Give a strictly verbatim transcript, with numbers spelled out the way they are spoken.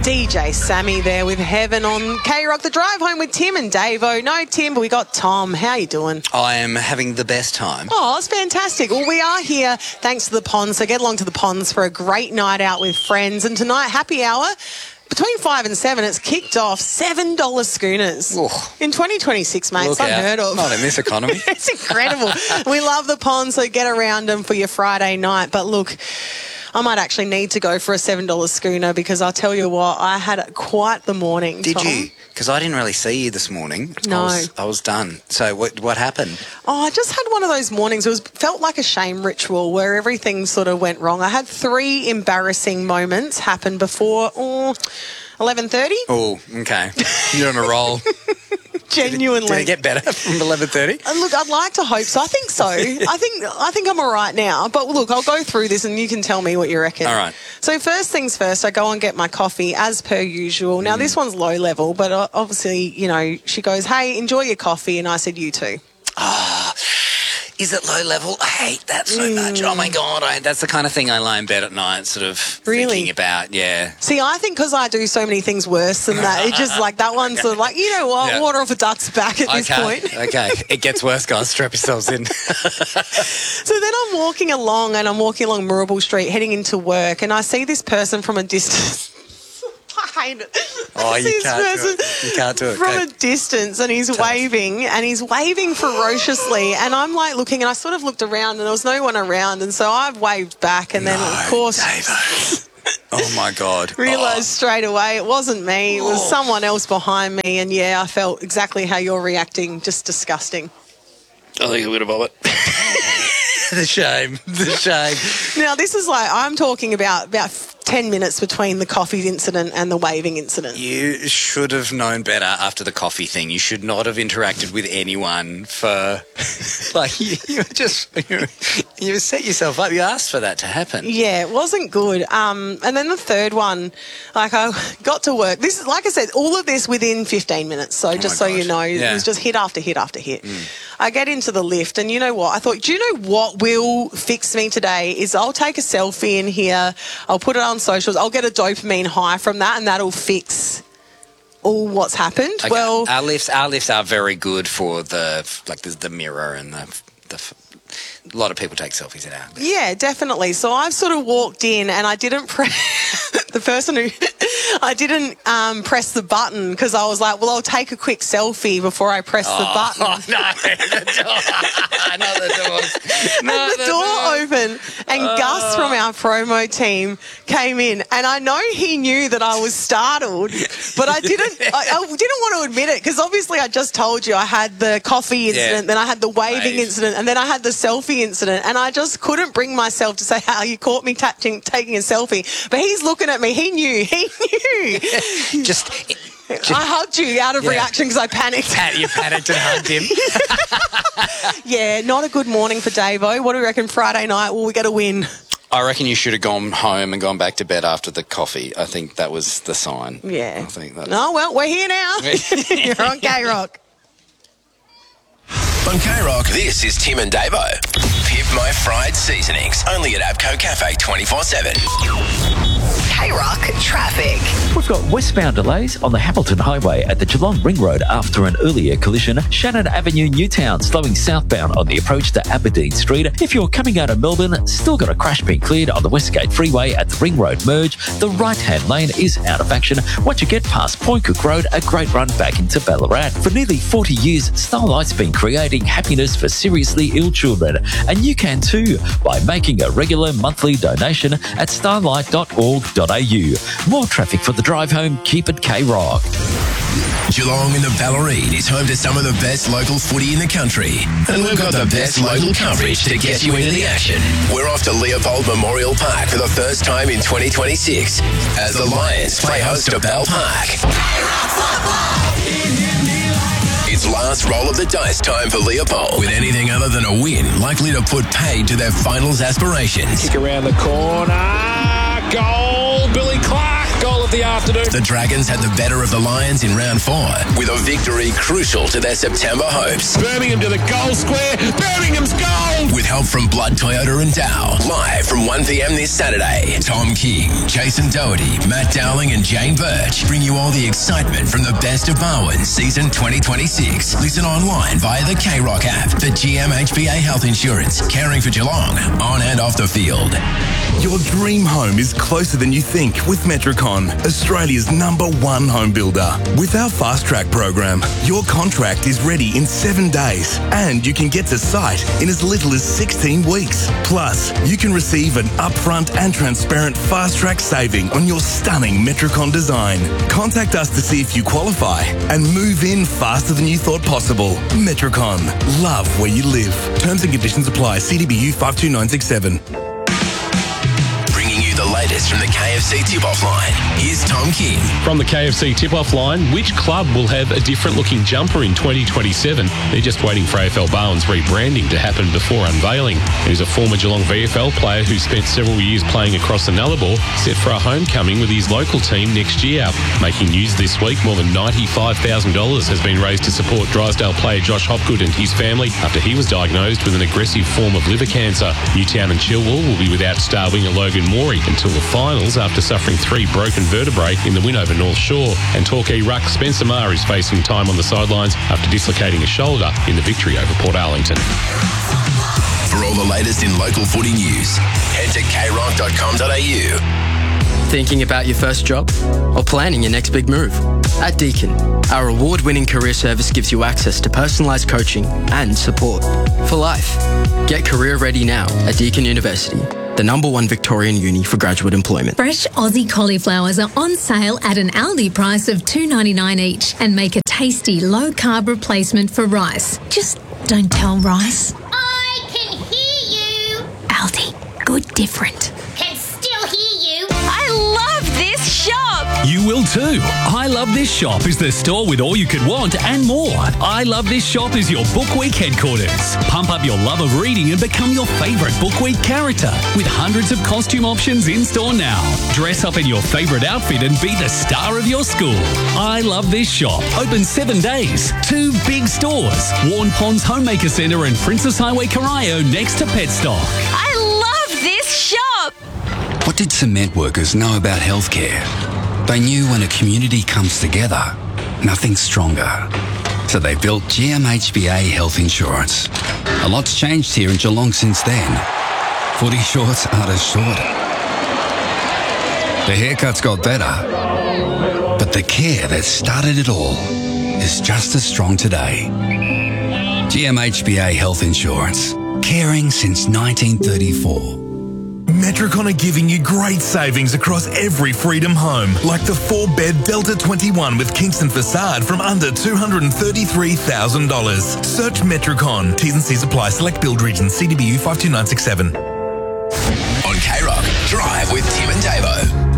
D J Sammy there with Heaven on K-Rock. The drive home with Tim and Davo. No Tim, but we got Tom. How you doing? I am having the best time. Oh, it's fantastic. Well, we are here thanks to the Ponds, so get along to the Ponds for a great night out with friends. And tonight, happy hour. Between five and seven, it's kicked off seven dollar schooners. Ooh. In twenty twenty-six, mate. Look It's unheard out. of. Not in this economy. It's incredible. We love the Ponds, so get around them for your Friday night. But look, I might actually need to go for a seven dollar schooner because I'll tell you what, I had quite the morning, Did Tom. you? Because I didn't really see you this morning. No. I was, I was done. So what what happened? Oh, I just had one of those mornings. It was felt like a shame ritual where everything sort of went wrong. I had three embarrassing moments happen before oh, eleven thirty. Oh, okay. You're on a roll. Genuinely. Did it get better from eleven thirty? Uh, Look, I'd like to hope so. I think so. I think I think I'm all right now. But look, I'll go through this and you can tell me what you reckon. All right. So first things first, I go and get my coffee as per usual. Now, mm. this one's low level, but uh, obviously, you know, she goes, hey, enjoy your coffee. And I said, you too. Ah. Oh. Is it low level? I hate that so mm. much. Oh, my God. I, that's the kind of thing I lie in bed at night sort of really? thinking about, yeah. See, I think because I do so many things worse than that, it's just like that one's sort of like, you know what, yeah. water off a duck's back at okay. this point. Okay, it gets worse, guys. Strap yourselves in. So then I'm walking along and I'm walking along Moorabool Street heading into work and I see this person from a distance. I hate it. Oh, you can't do it. You can't do it. From Go. a distance, and he's Tell waving, us. and he's waving ferociously, and I'm like looking, and I sort of looked around, and there was no one around, and so I've waved back, and no, then of course, Davo. Oh my God! Realised oh. straight away it wasn't me; it was oh. someone else behind me, and yeah, I felt exactly how you're reacting, just disgusting. I think I'm gonna vomit. The shame, the shame. Now this is like I'm talking about about. ten minutes between the coffee incident and the waving incident. You should have known better after the coffee thing. You should not have interacted with anyone for, like, you, you just, you, you set yourself up. You asked for that to happen. Yeah, it wasn't good. Um, and then the third one, like, I got to work. This is, like I said, all of this within fifteen minutes. So oh just so gosh. you know, yeah. it was just hit after hit after hit. Mm. I get into the lift and you know what? I thought, do you know what will fix me today is I'll take a selfie in here. I'll put it on socials. I'll get a dopamine high from that and that'll fix all what's happened. Okay. Well, our lifts, our lifts are very good for the, like the, the mirror and the, the, a lot of people take selfies in our lifts. Yeah, definitely. So I've sort of walked in and I didn't press the person who I didn't um, press the button because I was like, well, I'll take a quick selfie before I press oh, the button. Oh, no, the door. Not the door. No, and the, the door, door opened and uh, Gus from our promo team came in and I know he knew that I was startled, but I didn't I, I didn't want to admit it because obviously I just told you I had the coffee incident, yeah. then I had the waving Wave. incident, and then I had the selfie incident, and I just couldn't bring myself to say, how you caught me touching, taking a selfie. But he's looking at me. He knew. He knew. Just... Just, I hugged you out of yeah. reaction because I panicked. You panicked and hugged him. Yeah, not a good morning for Davo. What do we reckon Friday night? Will we get a win? I reckon you should have gone home and gone back to bed after the coffee. I think that was the sign. Yeah. I think that's... Oh, well, we're here now. You're on K-Rock. On K-Rock, this is Tim and Davo. Pip My Fried Seasonings, only at Abco Cafe twenty-four seven. K-Rock traffic. We've got westbound delays on the Hamilton Highway at the Geelong Ring Road after an earlier collision. Shannon Avenue, Newtown, slowing southbound on the approach to Aberdeen Street. If you're coming out of Melbourne, still got a crash being cleared on the Westgate Freeway at the Ring Road merge. The right-hand lane is out of action. Once you get past Point Cook Road, a great run back into Ballarat. For nearly forty years, Starlight's been creating happiness for seriously ill children. And you can too by making a regular monthly donation at starlight dot org dot a u. More traffic for the drive home. Keep it K-Rock. Geelong and the Ballerine is home to some of the best local footy in the country. And we've got the best local coverage to get you into the action. We're off to Leopold Memorial Park for the first time in twenty twenty-six as the Lions play host to Bell Park. It's last roll of the dice time for Leopold, with anything other than a win likely to put paid to their finals aspirations. Kick around the corner. Goal. Billy Clark. Goal of of the afternoon. The Dragons had the better of the Lions in round four, with a victory crucial to their September hopes. Birmingham to the goal square. Birmingham's goal! With help from Blood Toyota and Dow, live from one p.m. this Saturday, Tom King, Jason Doherty, Matt Dowling and Jane Birch bring you all the excitement from the best of Barwon season twenty twenty-six. Listen online via the K-Rock app for G M H B A Health Insurance, caring for Geelong, on and off the field. Your dream home is closer than you think with Metricon, Australia's number one home builder. With our Fast Track program, your contract is ready in seven days and you can get to site in as little as sixteen weeks. Plus, you can receive an upfront and transparent Fast Track saving on your stunning Metricon design. Contact us to see if you qualify and move in faster than you thought possible. Metricon, love where you live. Terms and conditions apply. C D B U five two nine six seven. Bringing you the latest from the K F C tip-off line. Here's Tom King. From the K F C tip-off line, which club will have a different-looking jumper in twenty twenty-seven? They're just waiting for A F L Barwon's rebranding to happen before unveiling. There's a former Geelong V F L player who spent several years playing across the Nullarbor, set for a homecoming with his local team next year. Making news this week, more than ninety-five thousand dollars has been raised to support Drysdale player Josh Hopgood and his family after he was diagnosed with an aggressive form of liver cancer. Newtown and Chilwell will be without star winger Logan Morey until the finals after suffering three broken vertebrae in the win over North Shore. And Torquay ruck Spencer Marr is facing time on the sidelines after dislocating a shoulder in the victory over Port Arlington. For all the latest in local footy news, head to k rock dot com dot a u. Thinking about your first job? Or planning your next big move? At Deakin, our award-winning career service gives you access to personalised coaching and support for life. Get career ready now at Deakin University, the number one Victorian uni for graduate employment. Fresh Aussie cauliflowers are on sale at an Aldi price of two dollars ninety-nine each and make a tasty low-carb replacement for rice. Just don't tell Rice. I can hear you. Aldi, good different. Can still hear you. I love this shop. You will too. I Love This Shop is the store with all you could want and more. I Love This Shop is your Book Week headquarters. Pump up your love of reading and become your favourite Book Week character with hundreds of costume options in store now. Dress up in your favourite outfit and be the star of your school. I Love This Shop. Open seven days. Two big stores. Warren Ponds Homemaker Centre and Princess Highway Corio next to Petstock. I love this shop. What did cement workers know about healthcare? They knew when a community comes together, nothing's stronger. So they built G M H B A Health Insurance. A lot's changed here in Geelong since then. Footy shorts aren't as short. The haircuts got better. But the care that started it all is just as strong today. G M H B A Health Insurance. Caring since nineteen thirty-four. Metricon are giving you great savings across every Freedom home, like the four-bed Delta twenty-one with Kingston facade from under two hundred thirty-three thousand dollars. Search Metricon. T's and C's apply. Select build region. C D B U five two nine six seven. On K-Rock, Drive with Tim and Davo.